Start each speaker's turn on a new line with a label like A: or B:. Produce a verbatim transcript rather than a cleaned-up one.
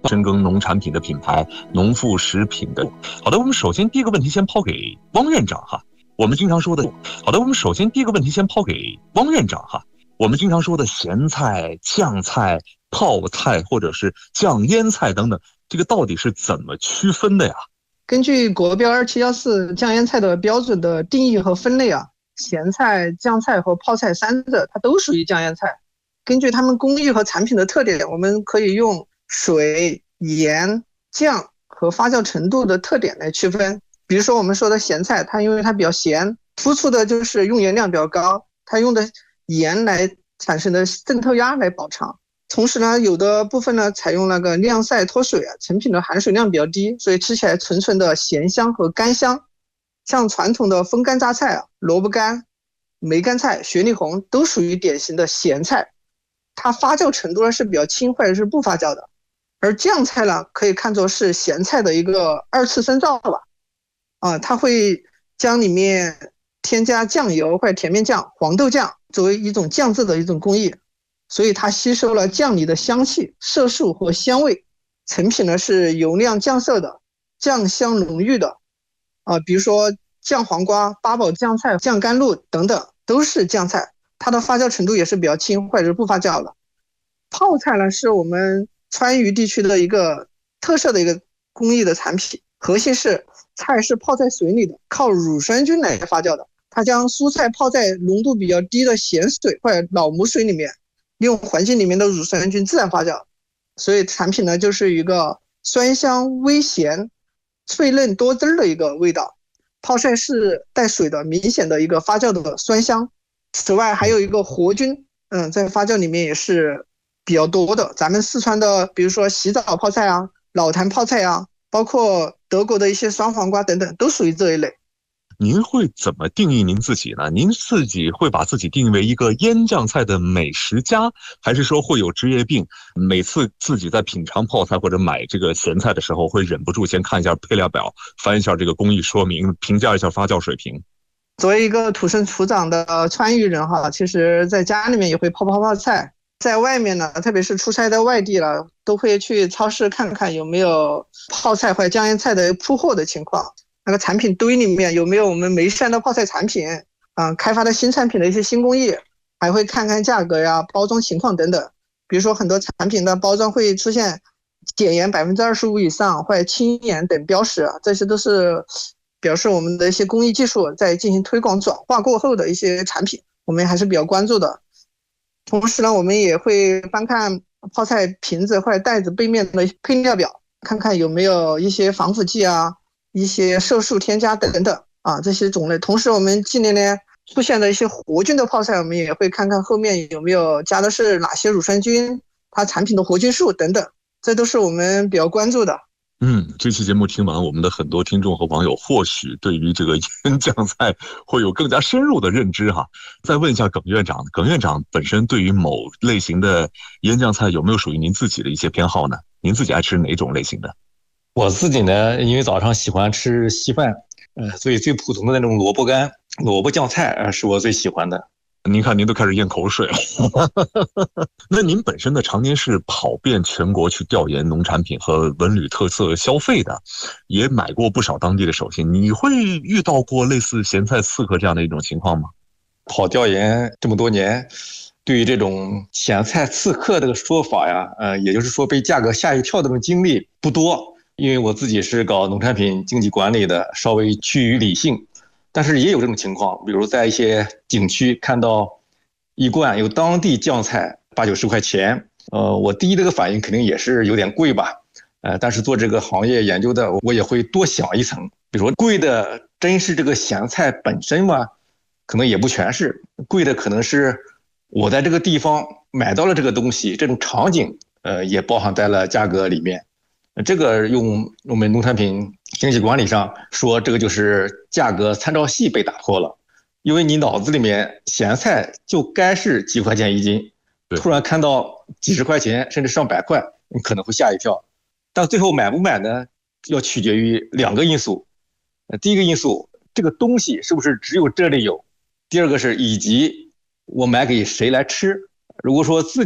A: 深耕农产品的品牌，农副食品的。好的，我们首先第一个问题先抛给汪院长哈。我们经常说的，好的，我们首先第一个问题先抛给汪院长哈。我们经常说的咸菜、酱菜、泡菜或者是酱腌菜等等，这个到底是怎么区分的呀？
B: 根据国标二七一四酱腌菜的标准的定义和分类啊，咸菜、酱菜和泡菜三者它都属于酱腌菜。根据它们工艺和产品的特点，我们可以用水、盐、酱和发酵程度的特点来区分。比如说我们说的咸菜，它因为它比较咸，突出的就是用盐量比较高，它用的盐来产生的渗透压来保尝。同时呢，有的部分呢采用那个晾晒脱水啊，成品的含水量比较低，所以吃起来纯纯的咸香和干香。像传统的风干榨菜啊，萝卜干、梅干菜、雪里红都属于典型的咸菜，它发酵程度呢是比较轻或者是不发酵的。而酱菜呢，可以看作是咸菜的一个二次深造吧，啊，它会将里面添加酱油或者甜面酱、黄豆酱作为一种酱制的一种工艺，所以它吸收了酱里的香气、色素和香味，成品呢是油亮酱色的、酱香浓郁的，啊，比如说酱黄瓜、八宝酱菜、酱甘露等等都是酱菜，它的发酵程度也是比较轻或者是不发酵的。泡菜呢是我们川渝地区的一个特色的一个工艺的产品，核心是菜是泡在水里的，靠乳酸菌来发酵的。它将蔬菜泡在浓度比较低的咸水或者老母水里面，利用环境里面的乳酸菌自然发酵，所以产品呢就是一个酸香微咸、脆嫩多汁的一个味道。泡菜是带水的，明显的一个发酵的酸香。此外还有一个活菌，嗯，在发酵里面也是比较多的。咱们四川的，比如说洗澡泡菜啊、老坛泡菜啊，包括德国的一些酸黄瓜等等，都属于这一类。
A: 您会怎么定义您自己呢？您自己会把自己定义为一个腌酱菜的美食家，还是说会有职业病，每次自己在品尝泡菜或者买这个咸菜的时候，会忍不住先看一下配料表，翻一下这个工艺说明，评价一下发酵水平？
B: 作为一个土生土长的川渝人哈，其实在家里面也会泡泡泡菜，在外面呢，特别是出差在外地了，都会去超市看看有没有泡菜或者酱腌菜的铺货的情况。那个产品堆里面有没有我们梅山的泡菜产品啊、呃，开发的新产品的一些新工艺，还会看看价格呀、包装情况等等。比如说很多产品的包装会出现减盐百分之二十五以上或者轻盐等标识，这些都是表示我们的一些工艺技术在进行推广转化过后的一些产品，我们还是比较关注的。同时呢，我们也会翻看泡菜瓶子或者袋子背面的配料表，看看有没有一些防腐剂啊、一些色素添加等等啊，这些种类。同时我们近年来出现的一些活菌的泡菜，我们也会看看后面有没有加的是哪些乳酸菌，它产品的活菌数等等，这都是我们比较关注的。
A: 嗯，这期节目听完，我们的很多听众和网友或许对于这个腌酱菜会有更加深入的认知哈。再问一下耿院长，耿院长本身对于某类型的腌酱菜有没有属于您自己的一些偏好呢？您自己爱吃哪种类型的？
C: 我自己呢，因为早上喜欢吃稀饭，呃，所以最普通的那种萝卜干、萝卜酱菜啊，是我最喜欢的。
A: 您看，您都开始咽口水了。那您本身呢，常年是跑遍全国去调研农产品和文旅特色消费的，也买过不少当地的手信。你会遇到过类似咸菜刺客这样的一种情况吗？
C: 跑调研这么多年，对于这种咸菜刺客这个说法呀，呃，也就是说被价格吓一跳的这种经历不多。因为我自己是搞农产品经济管理的，稍微趋于理性。但是也有这种情况，比如在一些景区看到一罐有当地酱菜八九十块钱，呃，我第一这个反应肯定也是有点贵吧，呃，但是做这个行业研究的，我也会多想一层，比如说贵的真是这个咸菜本身吗？可能也不全是，贵的可能是我在这个地方买到了这个东西，这种场景，呃，也包含在了价格里面。这个用我们农产品经济管理上说，这个就是价格参照系被打破了。因为你脑子里面咸菜就该是几块钱一斤，突然看到几十块钱甚至上百块，你可能会吓一跳。但最后买不买呢，要取决于两个因素。第一个因素，这个东西是不是只有这里有；第二个是以及我买给谁来吃。如果说自己